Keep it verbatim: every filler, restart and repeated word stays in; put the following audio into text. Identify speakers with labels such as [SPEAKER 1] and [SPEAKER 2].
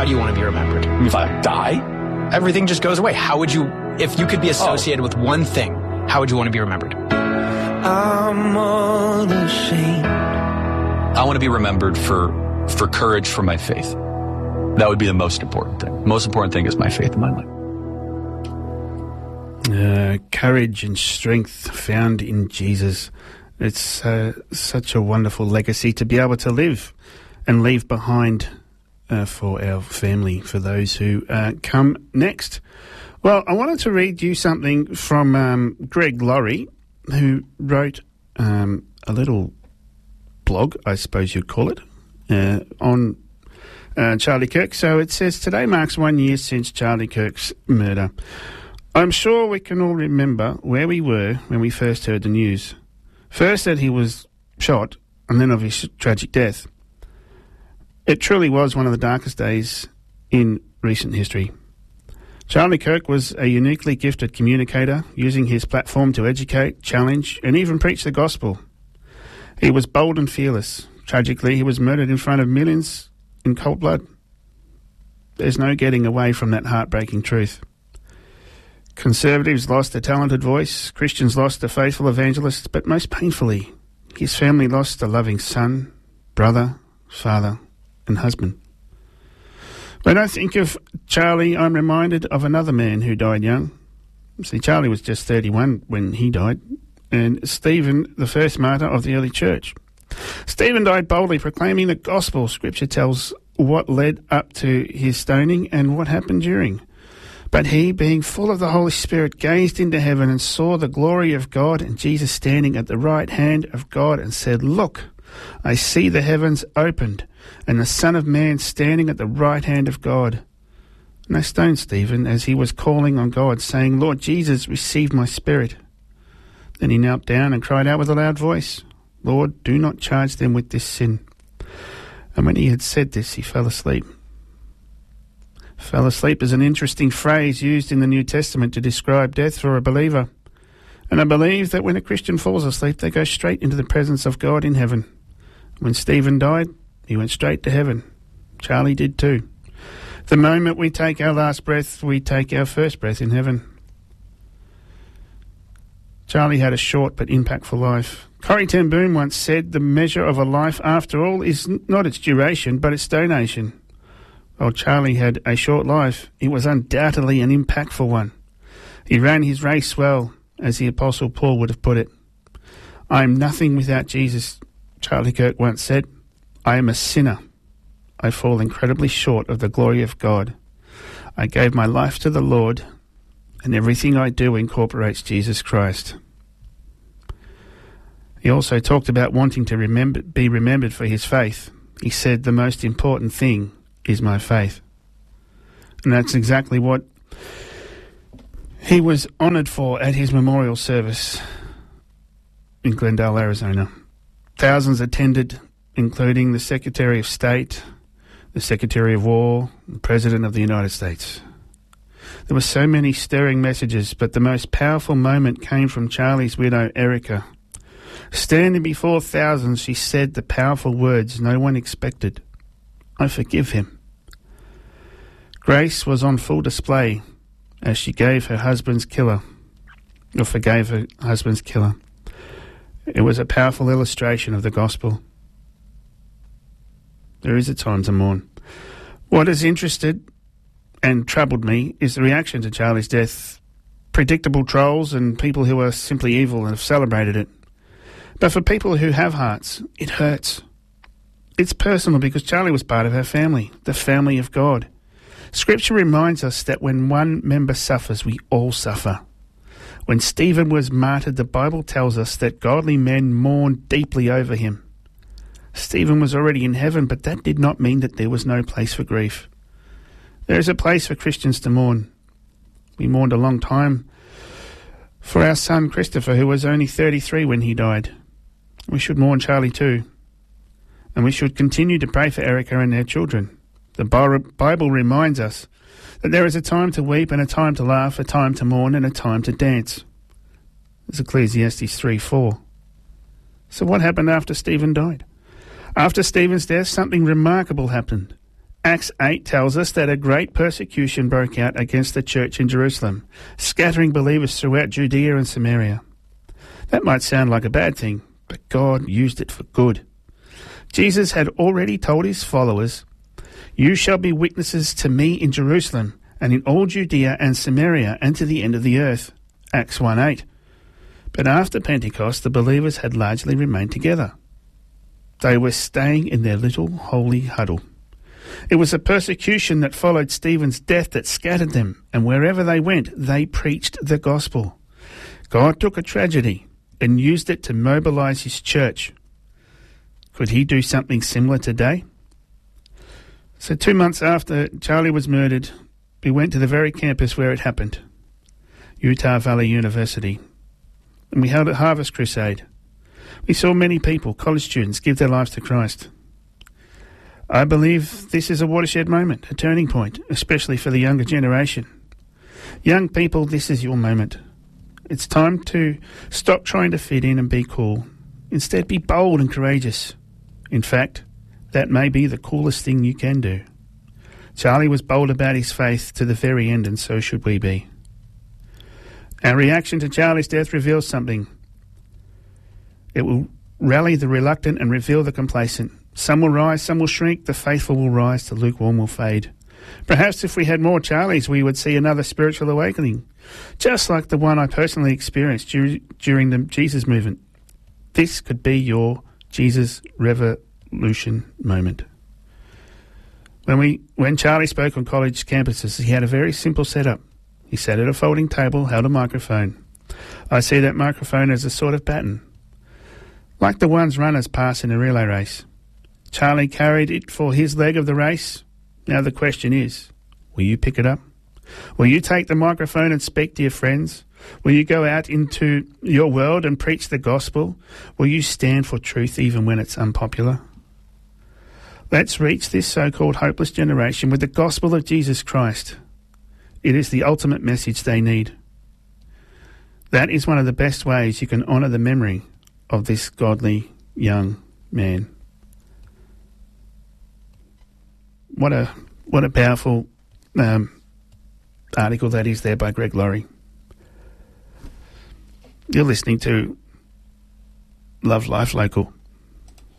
[SPEAKER 1] how do you want to be remembered?
[SPEAKER 2] If I die?
[SPEAKER 1] Everything just goes away. How would you, if you could be associated oh. with one thing, how would you want to be remembered?
[SPEAKER 3] I'm unashamed.
[SPEAKER 2] I want to be remembered for, for courage for my faith. That would be the most important thing. Most important thing is my faith in my life.
[SPEAKER 4] Uh, courage and strength found in Jesus. It's uh, such a wonderful legacy to be able to live and leave behind uh, for our family, for those who uh, come next. Well, I wanted to read you something from um, Greg Laurie, who wrote um, a little blog, I suppose you'd call it, uh, on uh, Charlie Kirk. So it says, today marks one year since Charlie Kirk's murder. I'm sure we can all remember where we were when we first heard the news. First that he was shot, and then of his tragic death. It truly was one of the darkest days in recent history. Charlie Kirk was a uniquely gifted communicator, using his platform to educate, challenge, and even preach the gospel. He was bold and fearless. Tragically, he was murdered in front of millions in cold blood. There's no getting away from that heartbreaking truth. Conservatives lost a talented voice, Christians lost a faithful evangelist, but most painfully, his family lost a loving son, brother, father, and husband. When I think of Charlie, I'm reminded of another man who died young. See, Charlie was just thirty-one when he died, and Stephen, the first martyr of the early church. Stephen died boldly proclaiming the gospel. Scripture tells what led up to his stoning and what happened during. But he, being full of the Holy Spirit, gazed into heaven and saw the glory of God and Jesus standing at the right hand of God and said, "Look, I see the heavens opened and the Son of Man standing at the right hand of God." And they stoned Stephen as he was calling on God, saying, "Lord Jesus, receive my spirit." Then he knelt down and cried out with a loud voice, "Lord, do not charge them with this sin." And when he had said this, he fell asleep. Fell asleep is an interesting phrase used in the New Testament to describe death for a believer. And I believe that when a Christian falls asleep, they go straight into the presence of God in heaven. When Stephen died, he went straight to heaven. Charlie did too. The moment we take our last breath, we take our first breath in heaven. Charlie had a short but impactful life. Corrie ten Boom once said, "The measure of a life, after all, is not its duration, but its donation." While Charlie had a short life, it was undoubtedly an impactful one. He ran his race well, as the Apostle Paul would have put it. "I am nothing without Jesus," Charlie Kirk once said. "I am a sinner. I fall incredibly short of the glory of God. I gave my life to the Lord, and everything I do incorporates Jesus Christ." He also talked about wanting to remember, be remembered for his faith. He said, "The most important thing is my faith." And that's exactly what he was honoured for at his memorial service in Glendale, Arizona. Thousands attended, including the Secretary of State, the Secretary of War, the President of the United States. There were so many stirring messages, but the most powerful moment came from Charlie's widow, Erica. Standing before thousands, she said the powerful words no one expected, "I forgive him." Grace was on full display as she gave her husband's killer, or forgave her husband's killer. It was a powerful illustration of the gospel. There is a time to mourn. What has interested and troubled me is the reaction to Charlie's death. Predictable trolls and people who are simply evil and have celebrated it. But for people who have hearts, it hurts. It's personal because Charlie was part of our family, the family of God. Scripture reminds us that when one member suffers, we all suffer. When Stephen was martyred, the Bible tells us that godly men mourned deeply over him. Stephen was already in heaven, but that did not mean that there was no place for grief. There is a place for Christians to mourn. We mourned a long time for our son Christopher, who was only thirty-three when he died. We should mourn Charlie too. And we should continue to pray for Erica and their children. The Bible reminds us that there is a time to weep and a time to laugh, a time to mourn and a time to dance. It's Ecclesiastes three four. So what happened after Stephen died? After Stephen's death, something remarkable happened. Acts eight tells us that a great persecution broke out against the church in Jerusalem, scattering believers throughout Judea and Samaria. That might sound like a bad thing, but God used it for good. Jesus had already told his followers, "You shall be witnesses to me in Jerusalem and in all Judea and Samaria and to the end of the earth." Acts one eight. But after Pentecost, the believers had largely remained together. They were staying in their little holy huddle. It was a persecution that followed Stephen's death that scattered them, and wherever they went, they preached the gospel. God took a tragedy and used it to mobilize his church. Could he do something similar today? So two months after Charlie was murdered, we went to the very campus where it happened, Utah Valley University, and we held a Harvest Crusade. We saw many people, college students, give their lives to Christ. I believe this is a watershed moment, a turning point, especially for the younger generation. Young people, this is your moment. It's time to stop trying to fit in and be cool. Instead, be bold and courageous. In fact, that may be the coolest thing you can do. Charlie was bold about his faith to the very end, and so should we be. Our reaction to Charlie's death reveals something. It will rally the reluctant and reveal the complacent. Some will rise, some will shrink, the faithful will rise, the lukewarm will fade. Perhaps if we had more Charlies, we would see another spiritual awakening, just like the one I personally experienced dur- during the Jesus movement. This could be your Jesus revolution moment. When we, when Charlie spoke on college campuses, he had a very simple setup. He sat at a folding table, held a microphone. I see that microphone as a sort of baton, like the ones runners pass in a relay race. Charlie carried it for his leg of the race. Now the question is, will you pick it up? Will you take the microphone and speak to your friends? Will you go out into your world and preach the gospel? Will you stand for truth even when it's unpopular? Let's reach this so-called hopeless generation with the gospel of Jesus Christ. It is the ultimate message they need. That is one of the best ways you can honour the memory of this godly young man. What a what a powerful um, article that is there by Greg Laurie. You're listening to Love Life Local.